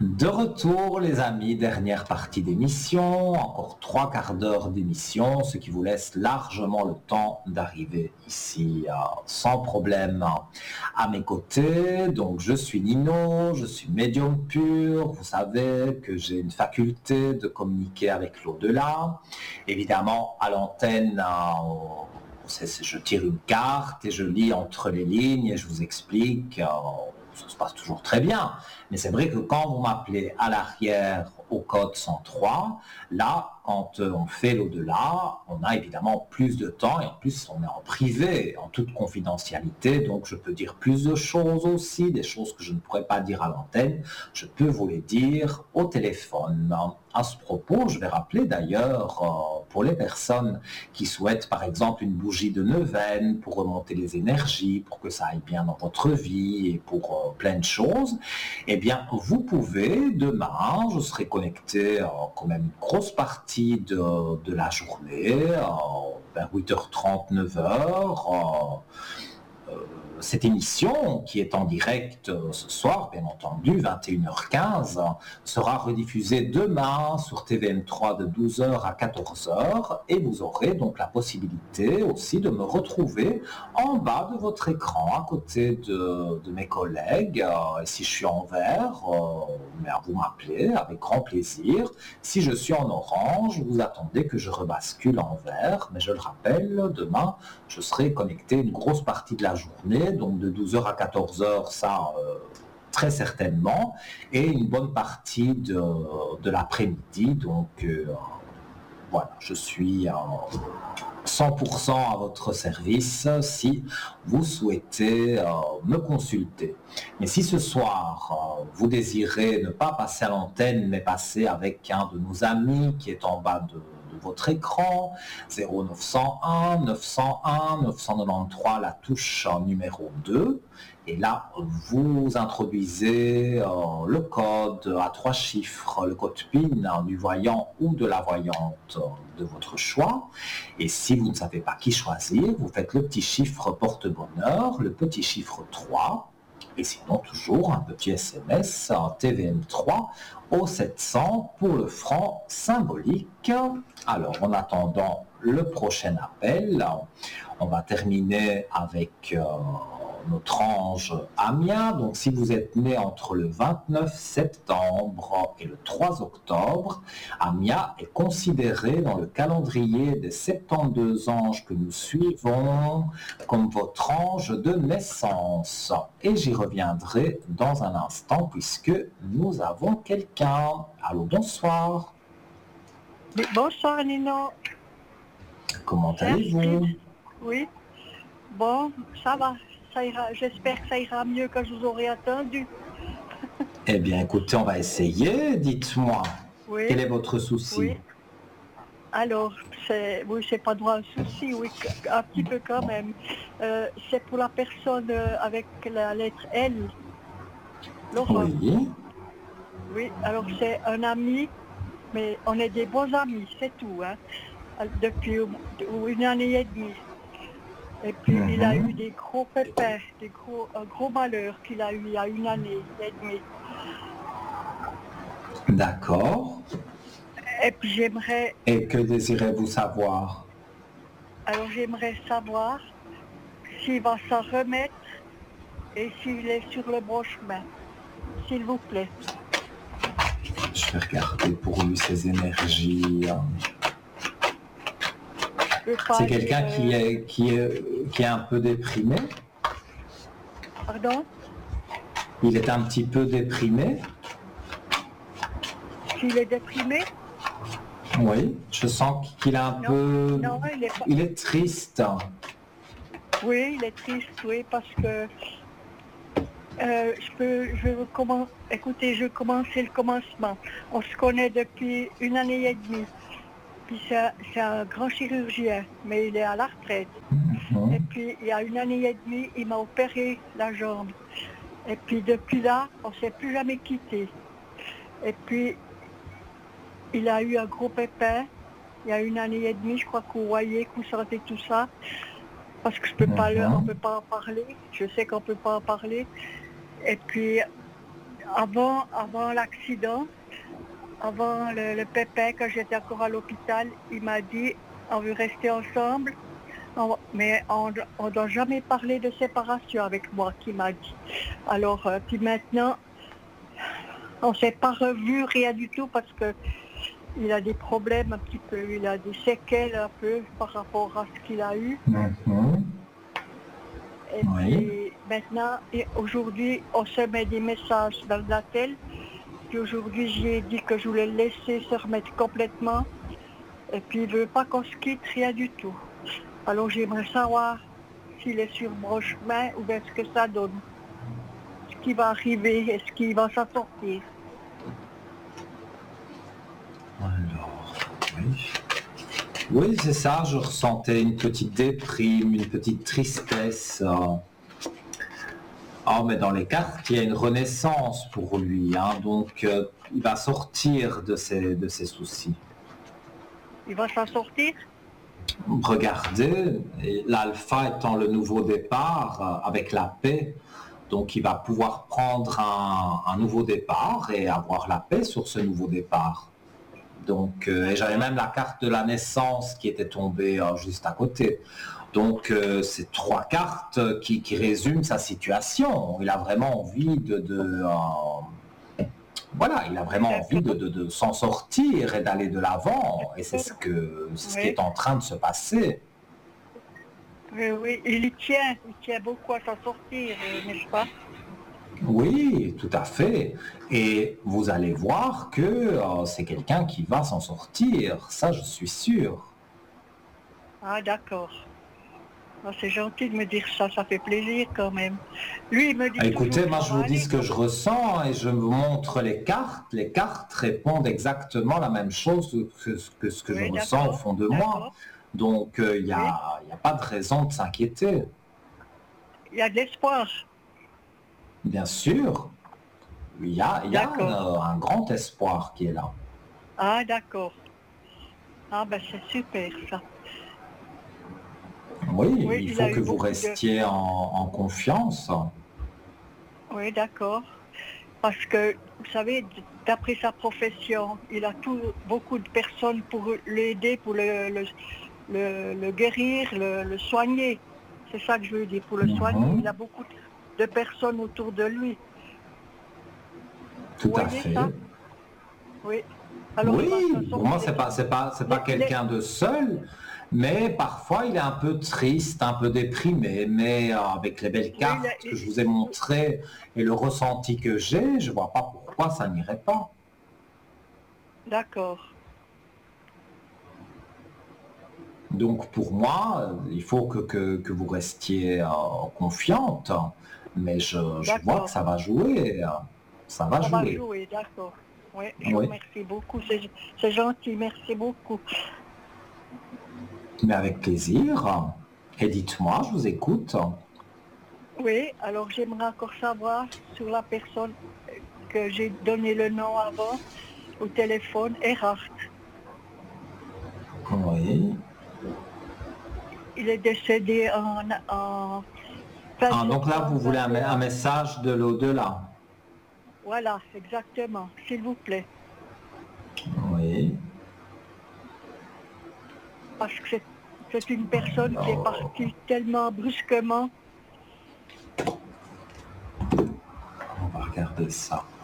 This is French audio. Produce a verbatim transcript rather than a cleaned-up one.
De retour, les amis, dernière partie d'émission, encore trois quarts d'heure d'émission, ce qui vous laisse largement le temps d'arriver ici euh, sans problème à mes côtés. Donc, je suis Nino, je suis médium pur. Vous savez que j'ai une faculté de communiquer avec l'au-delà. Évidemment, à l'antenne, euh, c'est- c'est- je tire une carte et je lis entre les lignes et je vous explique. euh, ça se passe toujours très bien. Mais c'est vrai que quand vous m'appelez à l'arrière au code cent trois, là, quand euh, on fait l'au-delà, on a évidemment plus de temps et en plus on est en privé, en toute confidentialité, donc je peux dire plus de choses aussi, des choses que je ne pourrais pas dire à l'antenne, je peux vous les dire au téléphone. À ce propos, je vais rappeler d'ailleurs euh, pour les personnes qui souhaitent par exemple une bougie de neuvaine pour remonter les énergies, pour que ça aille bien dans votre vie et pour euh, plein de choses, eh bien, vous pouvez, demain, je serai connecté euh, quand même une grosse partie de, de la journée, euh, vers huit heures trente, neuf heures. Euh, euh, cette émission, qui est en direct euh, ce soir, bien entendu, vingt et une heures quinze, sera rediffusée demain sur T V M trois de douze heures à quatorze heures et vous aurez donc la possibilité aussi de me retrouver en bas de votre écran, à côté de, de mes collègues. Euh, si je suis en vert, euh, mais vous m'appelez avec grand plaisir. Si je suis en orange, vous attendez que je rebascule en vert, mais je le rappelle, demain, je serai connecté une grosse partie de la journée, donc de douze heures à quatorze heures, ça euh, très certainement, et une bonne partie de, de l'après-midi, donc euh, voilà, je suis euh, cent pour cent à votre service si vous souhaitez euh, me consulter. Mais si ce soir, euh, vous désirez ne pas passer à l'antenne, mais passer avec un de nos amis qui est en bas de de votre écran, zéro neuf cent un neuf cent un neuf cent quatre-vingt-treize, la touche numéro deux, et là vous introduisez euh, le code à trois chiffres, le code P I N hein, du voyant ou de la voyante euh, de votre choix, et si vous ne savez pas qui choisir, vous faites le petit chiffre porte-bonheur, le petit chiffre trois, et sinon toujours un petit S M S en T V M trois au sept cents pour le franc symbolique. Alors, en attendant le prochain appel, on va terminer avec euh, notre ange Amia. Donc, si vous êtes né entre le vingt-neuf septembre et le trois octobre, Amia est considéré dans le calendrier des soixante-douze anges que nous suivons comme votre ange de naissance. Et j'y reviendrai dans un instant puisque nous avons quelqu'un. Allô, bonsoir. Oui, bonsoir Nino. Comment C'est allez-vous? Astrid. Oui. Bon, ça va. Ça ira. J'espère que ça ira mieux que je vous aurais attendu. Eh bien, écoutez, on va essayer. Dites-moi, Oui. quel est votre souci? Oui. Alors, c'est, oui, c'est pas droit un souci, oui, un petit peu quand même. Euh, c'est pour la personne euh, avec la lettre L, Laura. Oui. Oui, alors c'est un ami, mais on est des bons amis, c'est tout, hein, depuis une année et demie. Et puis mm-hmm. il a eu des gros pépins, des gros, un gros malheur qu'il a eu il y a une année et demie. D'accord. Et puis j'aimerais... Et que désirez-vous savoir? Alors j'aimerais savoir s'il va s'en remettre et s'il est sur le bon chemin, s'il vous plaît. Je vais regarder pour lui ses énergies. C'est quelqu'un euh... qui, est, qui, est, qui est un peu déprimé? Pardon? Il est un petit peu déprimé? S'il est déprimé? Oui, je sens qu'il est un non, peu... Non, il est pas... Il est triste. Oui, il est triste, oui, parce que... Euh, je peux... Je commence... Écoutez, je vais commencer le commencement. On se connaît depuis une année et demie. Puis c'est, c'est un grand chirurgien, mais il est à la retraite. Mm-hmm. Et puis il y a une année et demie, il m'a opéré la jambe. Et puis depuis là, on ne s'est plus jamais quitté. Et puis il a eu un gros pépin. Il y a une année et demie, je crois que vous voyez, que vous sentez tout ça. Parce que je peux mm-hmm. pas le, on ne peut pas en parler. Je sais qu'on ne peut pas en parler. Et puis avant, avant l'accident, avant le, le pépin, quand j'étais encore à l'hôpital, il m'a dit, on veut rester ensemble, on- mais on ne doit jamais parler de séparation avec moi, qu'il m'a dit. Alors, euh, puis maintenant, on ne s'est pas revu, rien du tout, parce que il a des problèmes un petit peu, il a des séquelles un peu par rapport à ce qu'il a eu. Mhm. Et Oui. puis maintenant, et aujourd'hui, on se met des messages dans la telle. Puis aujourd'hui, j'ai dit que je voulais le laisser se remettre complètement. Et puis il ne veut pas qu'on se quitte, rien du tout. Alors j'aimerais savoir s'il est sur mon chemin ou bien ce que ça donne. Ce qui va arriver, est-ce qu'il va s'en sortir. Alors, oui. Oui, c'est ça, je ressentais une petite déprime, une petite tristesse. euh. Ah, mais dans les cartes, il y a une renaissance pour lui, hein, donc euh, il va sortir de ses, de ses soucis. Il va s'en sortir? Regardez, et l'alpha étant le nouveau départ euh, avec la paix, donc il va pouvoir prendre un, un nouveau départ et avoir la paix sur ce nouveau départ. Donc, euh, et j'avais même la carte de la naissance qui était tombée euh, juste à côté. Donc, euh, c'est trois cartes qui, qui résument sa situation. Il a vraiment envie de, de euh, voilà, il a vraiment envie de, de- de s'en sortir et d'aller de l'avant. Et c'est ce que, c'est ce qui Oui, est en train de se passer. oui, oui, il y tient, il tient beaucoup à s'en sortir, euh, n'est-ce pas? Oui, tout à fait. Et vous allez voir que euh, c'est quelqu'un qui va s'en sortir. Ça, je suis sûr. Ah d'accord. Ah, c'est gentil de me dire ça, ça fait plaisir quand même. Lui, il me dit Ah, toujours écoutez, que moi ça je va vous dis aller. ce que je ressens et je vous montre les cartes. Les cartes répondent exactement la même chose que, que ce que je Oui, ressens au d'accord, fond de moi. d'accord, Donc euh, il n'y oui. a, il y a pas de raison de s'inquiéter. Il y a de l'espoir. Bien sûr, il y a, il y a D'accord. euh, un grand espoir qui est là. Ah d'accord. Ah ben c'est super ça. Oui, Oui, il il faut a que eu vous beaucoup de... restiez en, en confiance. Oui, d'accord. Parce que, vous savez, d- d'après sa profession, il a tout, beaucoup de personnes pour l'aider, pour le, le, le- le guérir, le, le soigner. C'est ça que je veux dire, pour le soigner. Il Mhm, a beaucoup de personnes autour de lui. Vous tout à voyez ça? fait. Oui. Alors il va s'en Oui, pour moi, sortir. c'est pas, c'est pas, c'est pas Les- les- quelqu'un de seul, mais parfois il est un peu triste, un peu déprimé, mais euh, avec les belles oui, il a- cartes que je il- vous ai montrées et le ressenti que j'ai, je vois pas pourquoi ça n'irait pas. d'accord. Donc pour moi, euh, il faut que, que, que vous restiez euh, confiante, mais je, je vois que D'accord. ça va jouer, euh, ça va Ça va jouer. jouer, d'accord. Oui, je vous Oui, remercie beaucoup. C'est c'est gentil, merci beaucoup. mais avec plaisir. Et dites-moi, je vous écoute. Oui, alors j'aimerais encore savoir sur la personne que j'ai donné le nom avant au téléphone, Erhard. Oui. Il est décédé en, en fin Ah, donc là, vous septembre voulez un, un vingt et un. message de l'au-delà. Voilà, exactement, s'il vous plaît. Oui. Parce que c'est c'est une personne qui est Alors, partie tellement brusquement. on va regarder ça.